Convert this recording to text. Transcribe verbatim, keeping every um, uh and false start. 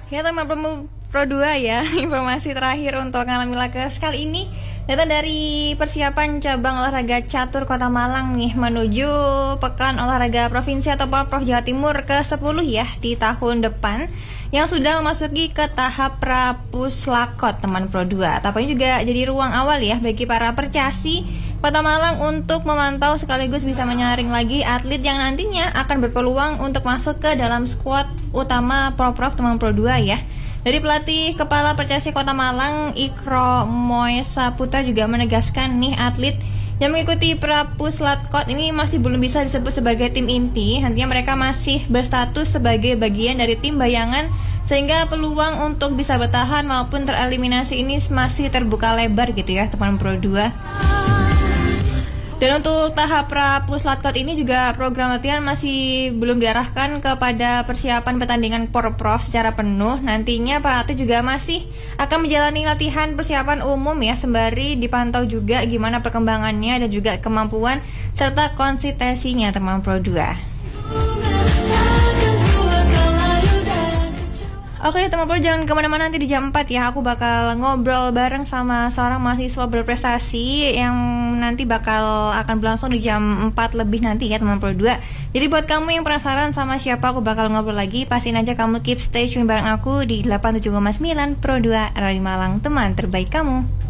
Ya teman Pro, Pro dua ya, informasi terakhir untuk Ngalam Milakes kali ini data dari persiapan cabang olahraga catur Kota Malang nih menuju Pekan Olahraga Provinsi atau Porprov Jawa Timur ke sepuluh ya di tahun depan yang sudah memasuki ke tahap Prapuslakot teman Pro dua. Tapanya juga jadi ruang awal ya bagi para percasi Kota Malang untuk memantau sekaligus bisa menyaring lagi atlet yang nantinya akan berpeluang untuk masuk ke dalam skuad utama Porprov teman Pro dua ya. Dari pelatih Kepala Percasi Kota Malang, Ikro Moesa Putra juga menegaskan nih atlet yang mengikuti Prapuslakot ini masih belum bisa disebut sebagai tim inti. Nantinya mereka masih berstatus sebagai bagian dari tim bayangan sehingga peluang untuk bisa bertahan maupun tereliminasi ini masih terbuka lebar gitu ya teman Pro dua. Dan untuk tahap Prapuslakot ini juga program latihan masih belum diarahkan kepada persiapan pertandingan Porprov secara penuh. Nantinya para atlet juga masih akan menjalani latihan persiapan umum ya, sembari dipantau juga gimana perkembangannya dan juga kemampuan serta konsistensinya teman Pro dua. Oke teman Pro, jangan kemana-mana, nanti di jam empat ya aku bakal ngobrol bareng sama seorang mahasiswa berprestasi yang nanti bakal akan berlangsung di jam empat lebih nanti ya teman Pro dua. Jadi buat kamu yang penasaran sama siapa aku bakal ngobrol lagi, pastiin aja kamu keep stay tune bareng aku di delapan puluh tujuh koma sembilan Pro dua Radio Malang, teman terbaik kamu.